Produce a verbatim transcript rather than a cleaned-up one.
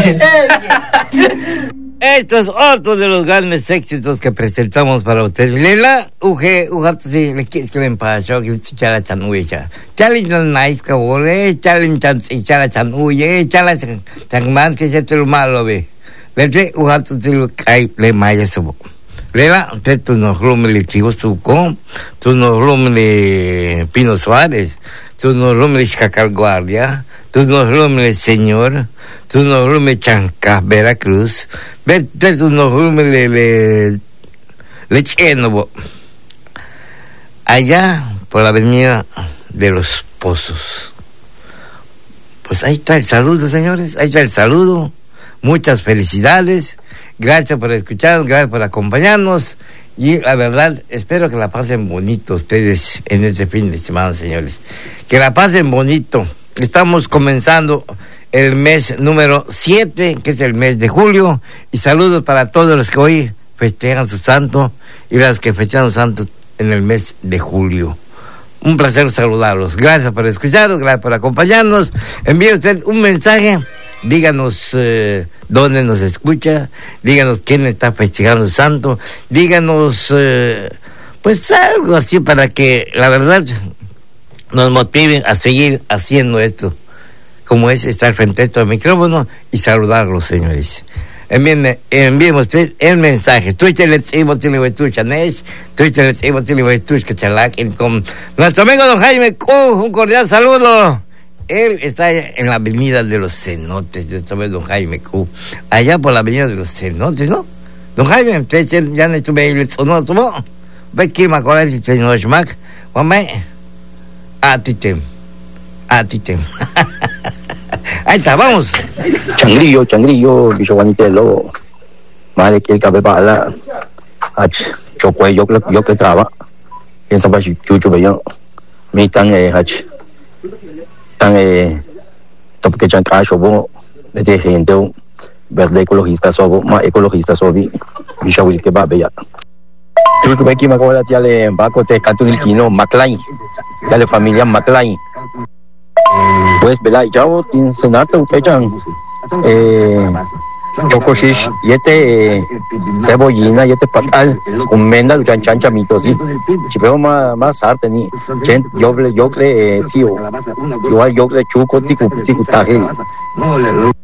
Esto es otro de los grandes éxitos que presentamos para ustedes. Lela, uge, ujarto si le quieres que le empachó, que chala chan uya. Chalin chan nice ka bole, chalin chan chala chan uya, chala chan man que se te lo malo ve. Vete, ujarto si lo cae le maya subo. Lela, usted tú no rumele Tigo Suco, tú no rumele Pino Suárez, tú no rumele Chacal Guardia, tú no rumele Señor, tú no rumele Chanca, Veracruz, vete tú no rumele le, Lecheno. Allá, por la avenida de los Pozos. Pues ahí está el saludo, señores, ahí está el saludo. Muchas felicidades. Gracias por escucharnos, gracias por acompañarnos. Y la verdad, espero que la pasen bonito ustedes en este fin de semana, señores. Que la pasen bonito. Estamos comenzando el mes número siete, que es el mes de julio. Y saludos para todos los que hoy festejan su santo y los que festejan su santo en el mes de julio. Un placer saludarlos. Gracias por escucharnos, gracias por acompañarnos. Envíe usted un mensaje. Díganos eh, dónde nos escucha, díganos quién está festejando el santo, díganos eh, pues algo así para que la verdad nos motiven a seguir haciendo esto, como es estar frente a estos micrófonos y saludarlos, señores. Envíenme, envíenme usted el mensaje. Twitter let's able to live tu chanes, Twitter let's able to live tu cachalak con nuestro amigo don Jaime Q, un cordial saludo. Él está en la avenida de los Cenotes, de nuestro amigo don Jaime Q, allá por la avenida de los Cenotes, ¿no? Don Jaime, usted ya no estuve ahí, no tuvo. Ve que me acuerdo de usted, no es Mac, mamá, a ti te, a ti te. Ahí está, vamos. Changrillo, changrillo, bicho bonito del lobo. Madre que el cabeza bala. Ach, chocó yo que yo que traba. Piensa para chucho bello. Mi tan eh ach. Tan eh top que chan cacho bo. De gente verde ecologista sobo, más ecologista sobi. Bicho will que va bella. Chucho ve que me acuerdo ya le Baco te Catunilquino, Maclain. Ya le familia Maclain. Pues belai jauh tin senata utejan eh chocoshish yete eh, cebollina yete patal un menda luchan chancha mitosi chipeo más más arte ni chen yoble yocle eh sio igual yocle chuco ticu ticu taje